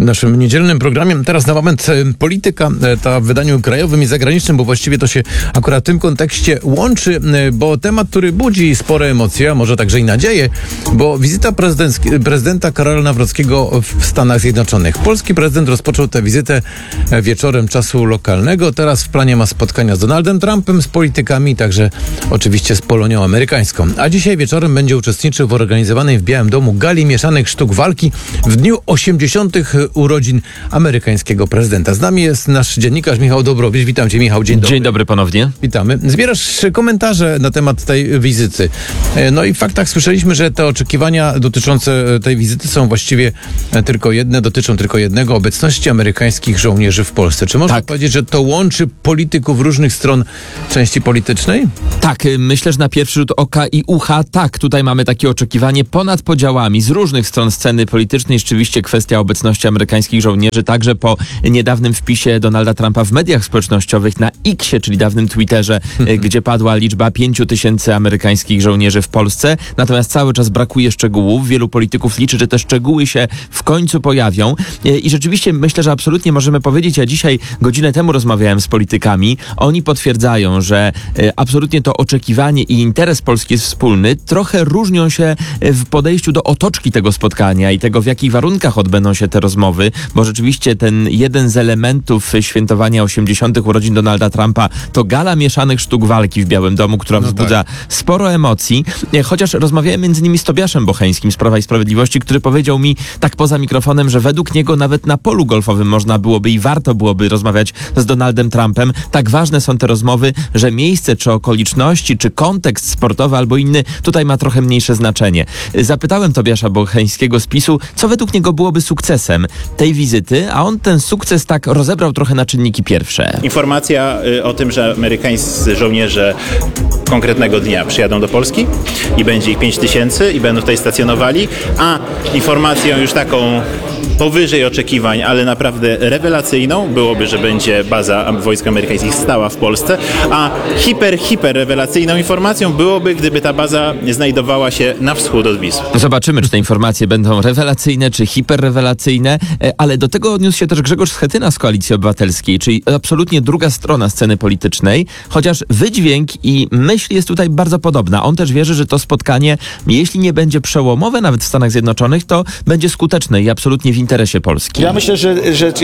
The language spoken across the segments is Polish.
naszym niedzielnym programie. Teraz na moment polityka, ta w wydaniu krajowym i zagranicznym, bo właściwie to się akurat w tym kontekście łączy, bo temat, który budzi spore emocje, a może także i nadzieje, bo wizyta prezydenta Karola Nawrockiego w Stanach Zjednoczonych. Polski prezydent rozpoczął tę wizytę wieczorem czasu lokalnego. Teraz w planie ma spotkania z Donaldem Trumpem, z politykami, także oczywiście z Polonią amerykańską. A dzisiaj wieczorem będzie uczestniczył w organizowanej w Białym Domu gali mieszanych sztuk walki w dniu 80. urodzin amerykańskiego prezydenta. Z nami jest nasz dziennikarz Michał Dobrowicz. Witam cię, Michał. Dzień dobry. Dzień dobry ponownie. Witamy. Zbierasz komentarze na temat tej wizyty. No i w faktach słyszeliśmy, że te oczekiwania dotyczące tej wizyty są właściwie tylko jedne, dotyczą tylko jednego: obecności amerykańskich żołnierzy w Polsce. Czy można powiedzieć, że to łączy polityków różnych stron części politycznej? Tak, myślę, że na pierwszy rzut oka i ucha, tak, tutaj mamy takie oczekiwanie ponad podziałami z różnych stron sceny politycznej. Rzeczywiście kwestia obecności amerykańskich żołnierzy, także po niedawnym wpisie Donalda Trumpa w mediach społecznościowych na X-ie, czyli dawnym Twitterze, gdzie padła liczba 5000 amerykańskich żołnierzy w Polsce. Natomiast cały czas brakuje szczegółów. Wielu polityków liczy, że te szczegóły się w końcu pojawią. I rzeczywiście myślę, że absolutnie możemy powiedzieć, ja dzisiaj godzinę temu rozmawiałem z politykami. Oni potwierdzają, że absolutnie to oczekiwanie i interes Polski jest wspólny. Trochę różnią się w podejściu do otoczki tego spotkania i tego, w jakich warunkach odbędą się te rozmowy, bo rzeczywiście ten jeden z elementów świętowania 80. urodzin Donalda Trumpa to gala mieszanych sztuk walki w Białym Domu, która wzbudza sporo emocji. Chociaż rozmawiałem między innymi z Tobiaszem Bocheńskim z Prawa i Sprawiedliwości, który powiedział mi tak poza mikrofonem, że według niego nawet na polu golfowym można byłoby i warto byłoby rozmawiać z Donaldem Trumpem. Tak ważne są te rozmowy, że miejsce, czy okoliczności, czy kontekst sportowy albo inny tutaj ma trochę mniejsze znaczenie. Zapytałem Tobiasza Bocheńskiego z PiS-u, co według niego byłoby sukcesem tej wizyty, a on ten sukces tak rozebrał trochę na czynniki pierwsze. Informacja o tym, że amerykańscy żołnierze konkretnego dnia przyjadą do Polski i będzie ich 5000 i będą tutaj stacjonowali, a informacją już taką powyżej oczekiwań, ale naprawdę rewelacyjną byłoby, że będzie baza wojsk amerykańskich stała w Polsce, a hiper rewelacyjną informacją byłoby, gdyby ta baza znajdowała się na wschód od Wisły. Zobaczymy, czy te informacje będą rewelacyjne, czy hiperrewelacyjne, ale do tego odniósł się też Grzegorz Schetyna z Koalicji Obywatelskiej, czyli absolutnie druga strona sceny politycznej, chociaż wydźwięk i myśl jest tutaj bardzo podobna. On też wierzy, że to spotkanie, jeśli nie będzie przełomowe nawet w Stanach Zjednoczonych, to będzie skuteczne i absolutnie w interesie Polski. Ja myślę, że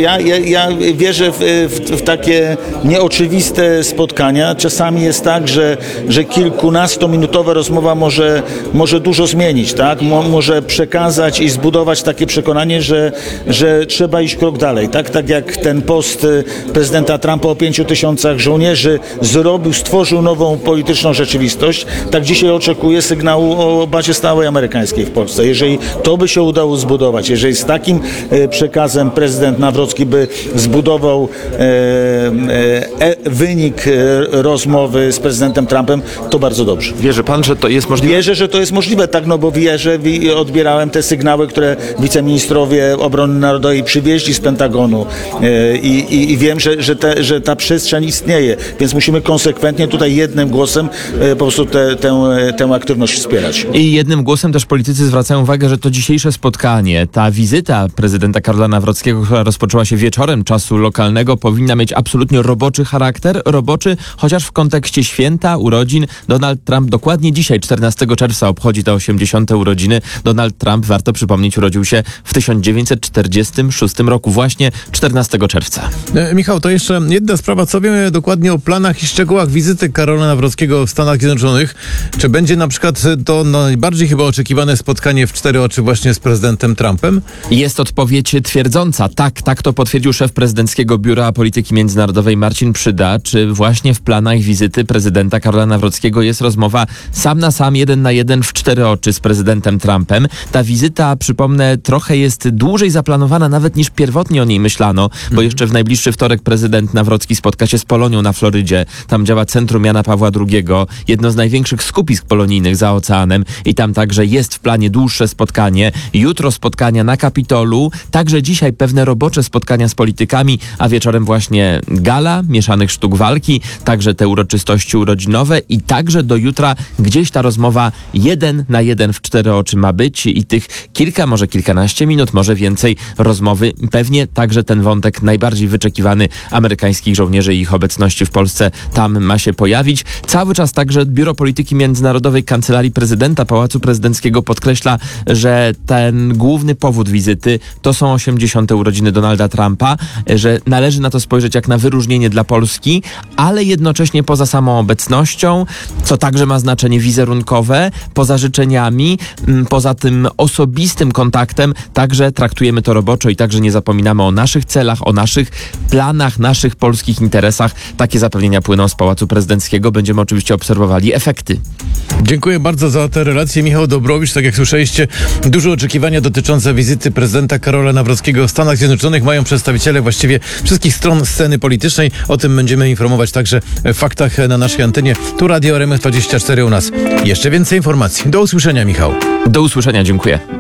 ja wierzę w takie nieoczywiste spotkania. Czasami jest tak, że kilkunastominutowa rozmowa może dużo zmienić, tak? Może przekazać i zbudować takie przekonanie, że trzeba iść krok dalej, tak? Tak jak ten post prezydenta Trumpa o 5000 żołnierzy stworzył nową polityczną rzeczywistość, tak dzisiaj oczekuję sygnału o bazie stałej amerykańskiej w Polsce. Jeżeli to by się udało zbudować, jeżeli z takim przekazem prezydent Nawrocki by zbudował wynik rozmowy z prezydentem Trumpem, to bardzo dobrze. Wierzy pan, że to jest możliwe? Wierzę, że to jest możliwe, tak, no bo wierzę, odbierałem te sygnały, które wiceministrowie obrony narodowej przywieźli z Pentagonu i wiem, że ta przestrzeń istnieje, więc musimy konsekwentnie tutaj jednym głosem po prostu tę aktywność wspierać. I jednym głosem też politycy zwracają uwagę, że to dzisiejsze spotkanie, ta wizyta prezydenta Karola Nawrockiego, która rozpoczęła się wieczorem czasu lokalnego, powinna mieć absolutnie roboczy charakter. Roboczy, chociaż w kontekście święta, urodzin. Donald Trump dokładnie dzisiaj, 14 czerwca, obchodzi te 80. urodziny. Donald Trump, warto przypomnieć, urodził się w 1946 roku, właśnie 14 czerwca. Michał, to jeszcze jedna sprawa. Co wiemy dokładnie o planach i szczegółach wizyty Karola Nawrockiego w Stanach Zjednoczonych? Czy będzie na przykład to najbardziej chyba oczekiwane spotkanie w cztery oczy właśnie z prezydentem Trumpem? Jest odpowiedź twierdząca. Tak to potwierdził szef prezydenckiego Biura Polityki Międzynarodowej Marcin Przyda. Czy właśnie w planach wizyty prezydenta Karola Nawrockiego jest rozmowa sam na sam, 1 na 1 w cztery oczy z prezydentem Trumpem? Ta wizyta, przypomnę, trochę jest dłużej zaplanowana nawet niż pierwotnie o niej myślano, bo jeszcze w najbliższy wtorek prezydent Nawrocki spotka się z Polonią na Florydzie. Tam działa Centrum Jana Pawła II, jedno z największych skupisk polonijnych za oceanem i tam także jest w planie dłuższe spotkanie. Jutro spotkania na Kapitolium, Karolu. Także dzisiaj pewne robocze spotkania z politykami, a wieczorem właśnie gala mieszanych sztuk walki, także te uroczystości urodzinowe i także do jutra gdzieś ta rozmowa 1 na 1 w 4 oczy ma być i tych kilka, może kilkanaście minut, może więcej rozmowy. Pewnie także ten wątek najbardziej wyczekiwany amerykańskich żołnierzy i ich obecności w Polsce tam ma się pojawić. Cały czas także Biuro Polityki Międzynarodowej Kancelarii Prezydenta Pałacu Prezydenckiego podkreśla, że ten główny powód wizyty to są 80. urodziny Donalda Trumpa, że należy na to spojrzeć jak na wyróżnienie dla Polski, ale jednocześnie poza samą obecnością, co także ma znaczenie wizerunkowe, poza życzeniami, poza tym osobistym kontaktem, także traktujemy to roboczo i także nie zapominamy o naszych celach, o naszych planach, naszych polskich interesach. Takie zapewnienia płyną z Pałacu Prezydenckiego. Będziemy oczywiście obserwowali efekty. Dziękuję bardzo za tę relację. Michał Dobrowicz, tak jak słyszeliście, duże oczekiwania dotyczące wizyty prezydenta Karola Nawrockiego w Stanach Zjednoczonych mają przedstawiciele właściwie wszystkich stron sceny politycznej. O tym będziemy informować także w faktach na naszej antenie. Tu Radio RMF24 u nas. Jeszcze więcej informacji. Do usłyszenia, Michał. Do usłyszenia, dziękuję.